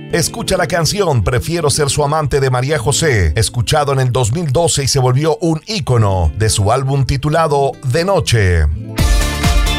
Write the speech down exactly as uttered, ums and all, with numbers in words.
Escucha la canción Prefiero ser su amante de María José, escuchado en el dos mil doce y se volvió un ícono de su álbum titulado De Noche.